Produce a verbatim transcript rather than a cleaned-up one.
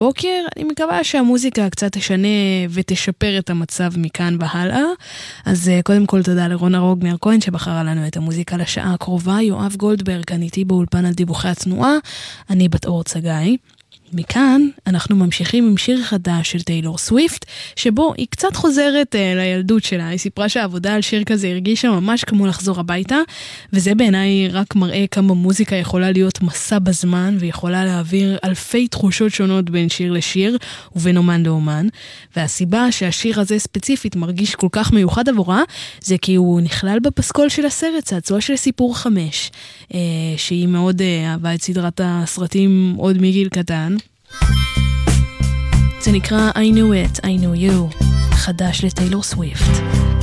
בוקר, אני מקווה שהמוזיקה קצת תשנה ותשפר את המצב מכאן והלאה. אז קודם כל תודה לרונה רוג מאיר כהן שבחרה לנו את המוזיקה לשעה הקרובה. יואב גולדברג, כאן איתי באולפן על דיווחי התנועה, אני בת אור צגאי. מכאן אנחנו ממשיכים עם שיר חדש של טיילור סוויפט, שבו היא קצת חוזרת uh, לילדות שלה. היא סיפרה שהעבודה על שיר כזה הרגישה ממש כמו לחזור הביתה, וזה בעיניי רק מראה כמה מוזיקה יכולה להיות מסע בזמן, ויכולה להעביר אלפי תחושות שונות בין שיר לשיר, ובין אומן לאומן. והסיבה שהשיר הזה ספציפית מרגיש כל כך מיוחד עבורה, זה כי הוא נכלל בפסקול של הסרט, צעצוע של סיפור חמש, uh, שהיא מאוד uh, אהבה את סדרת הסרטים עוד מגיל קטן. זה נקרא I Knew It, I Knew You, חדש לטיילור סוויפט.